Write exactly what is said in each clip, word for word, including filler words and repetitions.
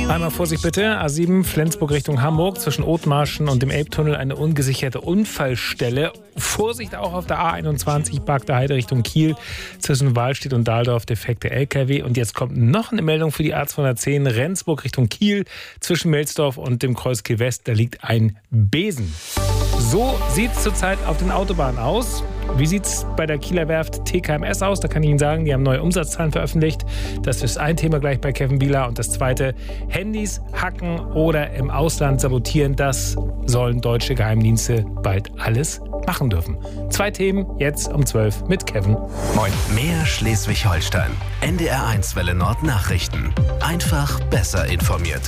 Einmal Vorsicht bitte, A sieben Flensburg Richtung Hamburg, zwischen Othmarschen und dem Elbtunnel eine ungesicherte Unfallstelle. Vorsicht auch auf der A einundzwanzig, Park der Heide Richtung Kiel, zwischen Wahlstedt und Dahldorf, defekte L K W. Und jetzt kommt noch eine Meldung für die A zweihundertzehn, Rendsburg Richtung Kiel, zwischen Melsdorf und dem Kreuz Kiel West, da liegt ein Besen. So sieht es zurzeit auf den Autobahnen aus. Wie sieht es bei der Kieler Werft T K M S aus? Da kann ich Ihnen sagen, die haben neue Umsatzzahlen veröffentlicht. Das ist ein Thema gleich bei Kevin Bieler. Und das zweite, Handys hacken oder im Ausland sabotieren, das sollen deutsche Geheimdienste bald alles machen dürfen. Zwei Themen jetzt um zwölf mit Kevin. Moin. Mehr Schleswig-Holstein. N D R eins Welle Nord Nachrichten. Einfach besser informiert.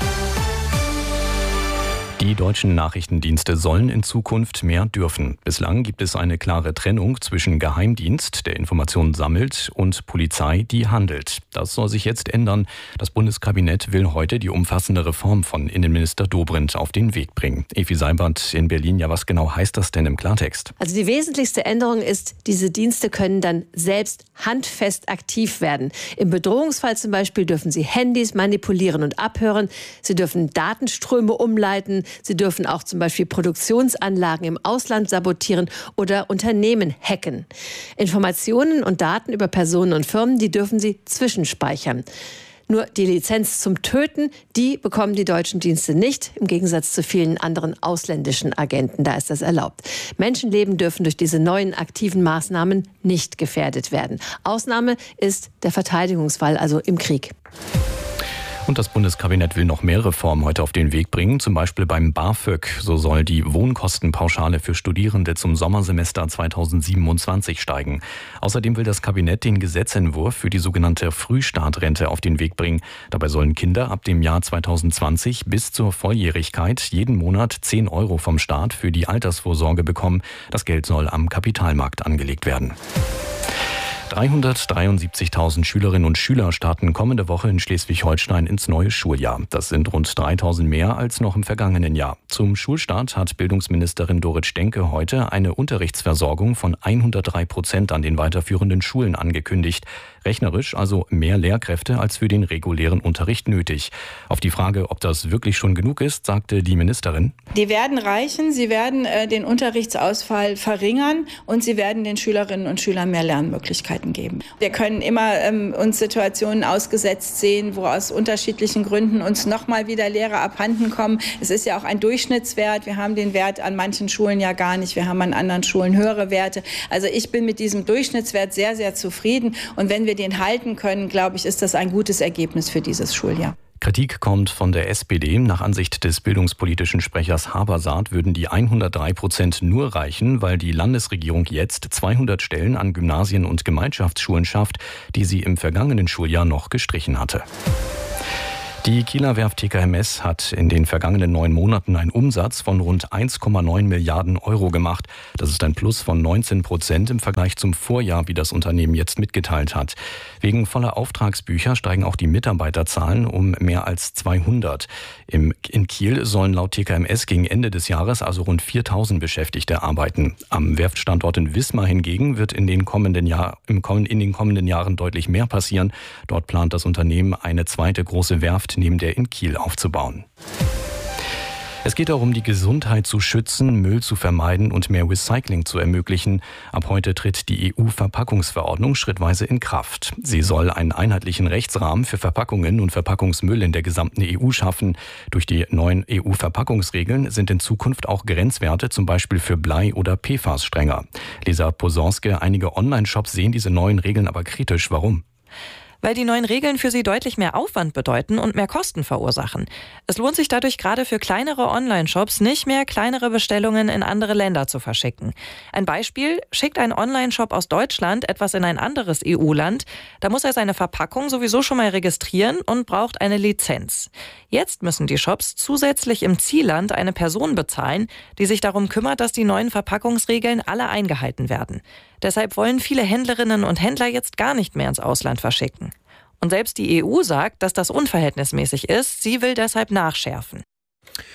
Die deutschen Nachrichtendienste sollen in Zukunft mehr dürfen. Bislang gibt es eine klare Trennung zwischen Geheimdienst, der Informationen sammelt, und Polizei, die handelt. Das soll sich jetzt ändern. Das Bundeskabinett will heute die umfassende Reform von Innenminister Dobrindt auf den Weg bringen. Evi Seibert in Berlin. Ja, was genau heißt das denn im Klartext? Also die wesentlichste Änderung ist, diese Dienste können dann selbst handfest aktiv werden. Im Bedrohungsfall zum Beispiel dürfen sie Handys manipulieren und abhören. Sie dürfen Datenströme umleiten. Sie dürfen auch zum Beispiel Produktionsanlagen im Ausland sabotieren oder Unternehmen hacken. Informationen und Daten über Personen und Firmen, die dürfen sie zwischenspeichern. Nur die Lizenz zum Töten, die bekommen die deutschen Dienste nicht, im Gegensatz zu vielen anderen ausländischen Agenten. Da ist das erlaubt. Menschenleben dürfen durch diese neuen aktiven Maßnahmen nicht gefährdet werden. Ausnahme ist der Verteidigungsfall, also im Krieg. Und das Bundeskabinett will noch mehr Reformen heute auf den Weg bringen, zum Beispiel beim BAföG. So soll die Wohnkostenpauschale für Studierende zum Sommersemester zweitausendsiebenundzwanzig steigen. Außerdem will das Kabinett den Gesetzentwurf für die sogenannte Frühstartrente auf den Weg bringen. Dabei sollen Kinder ab dem Jahr zweitausendzwanzig bis zur Volljährigkeit jeden Monat zehn Euro vom Staat für die Altersvorsorge bekommen. Das Geld soll am Kapitalmarkt angelegt werden. dreihundertdreiundsiebzigtausend Schülerinnen und Schüler starten kommende Woche in Schleswig-Holstein ins neue Schuljahr. Das sind rund dreitausend mehr als noch im vergangenen Jahr. Zum Schulstart hat Bildungsministerin Dorit Stenke heute eine Unterrichtsversorgung von hundertdrei Prozent an den weiterführenden Schulen angekündigt. Rechnerisch also mehr Lehrkräfte als für den regulären Unterricht nötig. Auf die Frage, ob das wirklich schon genug ist, sagte die Ministerin: Die werden reichen, sie werden äh, den Unterrichtsausfall verringern und sie werden den Schülerinnen und Schülern mehr Lernmöglichkeiten geben. Wir können immer ähm, uns Situationen ausgesetzt sehen, wo aus unterschiedlichen Gründen uns nochmal wieder Lehrer abhanden kommen. Es ist ja auch ein Durchschnittswert. Wir haben den Wert an manchen Schulen ja gar nicht. Wir haben an anderen Schulen höhere Werte. Also ich bin mit diesem Durchschnittswert sehr, sehr zufrieden. Und wenn wir den halten können, glaube ich, ist das ein gutes Ergebnis für dieses Schuljahr. Kritik kommt von der S P D. Nach Ansicht des bildungspolitischen Sprechers Habersaat würden die hundertdrei Prozent nur reichen, weil die Landesregierung jetzt zweihundert Stellen an Gymnasien und Gemeinschaftsschulen schafft, die sie im vergangenen Schuljahr noch gestrichen hatte. Die Kieler Werft T K M S hat in den vergangenen neun Monaten einen Umsatz von rund eins Komma neun Milliarden Euro gemacht. Das ist ein Plus von neunzehn Prozent im Vergleich zum Vorjahr, wie das Unternehmen jetzt mitgeteilt hat. Wegen voller Auftragsbücher steigen auch die Mitarbeiterzahlen um mehr als zweihundert. Im, in Kiel sollen laut T K M S gegen Ende des Jahres also rund viertausend Beschäftigte arbeiten. Am Werftstandort in Wismar hingegen wird in den kommenden, Jahr, im, in den kommenden Jahren deutlich mehr passieren. Dort plant das Unternehmen, eine zweite große Werft neben der in Kiel aufzubauen. Es geht darum, die Gesundheit zu schützen, Müll zu vermeiden und mehr Recycling zu ermöglichen. Ab heute tritt die E U-Verpackungsverordnung schrittweise in Kraft. Sie soll einen einheitlichen Rechtsrahmen für Verpackungen und Verpackungsmüll in der gesamten E U schaffen. Durch die neuen E U-Verpackungsregeln sind in Zukunft auch Grenzwerte, zum Beispiel für Blei oder P F A S, strenger. Lisa Posonske, einige Online-Shops sehen diese neuen Regeln aber kritisch. Warum? Weil die neuen Regeln für sie deutlich mehr Aufwand bedeuten und mehr Kosten verursachen. Es lohnt sich dadurch gerade für kleinere Online-Shops nicht mehr, kleinere Bestellungen in andere Länder zu verschicken. Ein Beispiel: Schickt ein Online-Shop aus Deutschland etwas in ein anderes E U-Land, da muss er seine Verpackung sowieso schon mal registrieren und braucht eine Lizenz. Jetzt müssen die Shops zusätzlich im Zielland eine Person bezahlen, die sich darum kümmert, dass die neuen Verpackungsregeln alle eingehalten werden. Deshalb wollen viele Händlerinnen und Händler jetzt gar nicht mehr ins Ausland verschicken. Und selbst die E U sagt, dass das unverhältnismäßig ist. Sie will deshalb nachschärfen.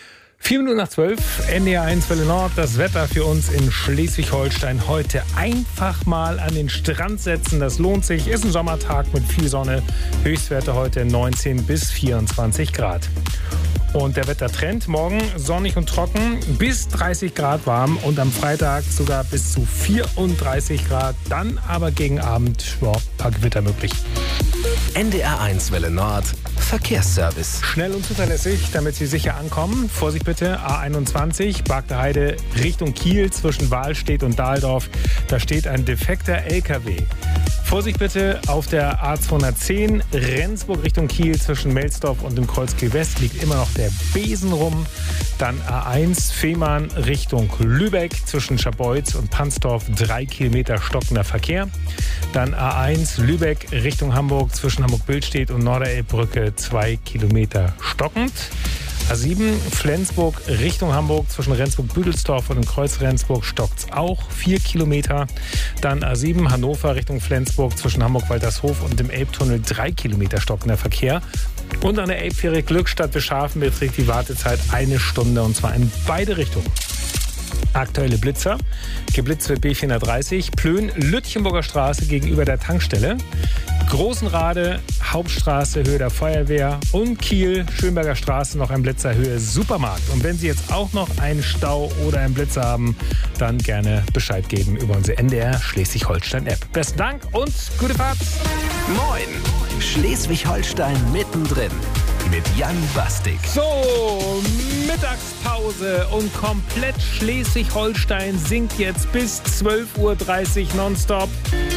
Vier Minuten nach zwölf, N D R eins Welle Nord, das Wetter für uns in Schleswig-Holstein. Heute einfach mal an den Strand setzen, das lohnt sich. Ist ein Sommertag mit viel Sonne, Höchstwerte heute neunzehn bis vierundzwanzig Grad. Und der Wettertrend, morgen sonnig und trocken, bis dreißig Grad warm und am Freitag sogar bis zu vierunddreißig Grad. Dann aber gegen Abend, ja, ein paar Gewitter möglich. N D R eins Welle Nord, Verkehrsservice. Schnell und zuverlässig, damit Sie sicher ankommen. Vorsicht bitte, A einundzwanzig, Bargter Heide Richtung Kiel zwischen Wahlstedt und Dahldorf. Da steht ein defekter L K W. Vorsicht bitte auf der A zweihundertzehn, Rendsburg Richtung Kiel zwischen Melsdorf und dem Kreuz Kiel West liegt immer noch der Besen rum. Dann A eins, Fehmarn Richtung Lübeck zwischen Scharbeutz und Pansdorf, drei Kilometer stockender Verkehr. Dann A eins, Lübeck Richtung Hamburg zwischen Hamburg-Billstedt und Norderelbbrücke, zwei Kilometer stockend. A sieben, Flensburg Richtung Hamburg zwischen Rendsburg-Büdelsdorf und dem Kreuz Rendsburg stockt's auch, vier Kilometer. Dann A sieben, Hannover Richtung Flensburg zwischen Hamburg-Waltershof und dem Elbtunnel, drei Kilometer stockender Verkehr. Und an der Elbfähre Glückstadt Beschafen beträgt die Wartezeit eine Stunde und zwar in beide Richtungen. Aktuelle Blitzer. Geblitzt wird B vierhundertdreißig, Plön, Lütchenburger Straße gegenüber der Tankstelle. Großenrade, Hauptstraße, Höhe der Feuerwehr und Kiel, Schönberger Straße, noch ein Blitzer, Höhe Supermarkt. Und wenn Sie jetzt auch noch einen Stau oder einen Blitzer haben, dann gerne Bescheid geben über unsere N D R Schleswig-Holstein-App. Besten Dank und gute Fahrt. Moin, Schleswig-Holstein mittendrin mit Jan Bastik. So, Mittagspause und komplett Schleswig-Holstein singt jetzt bis zwölf Uhr dreißig nonstop.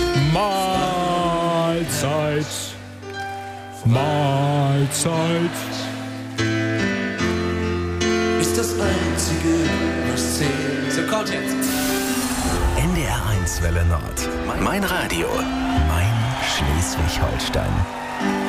Mahlzeit, Mahlzeit. Ist das Einzige, was zählt. So, kommt jetzt. N D R eins Welle Nord. Mein Radio. Mein Schleswig-Holstein.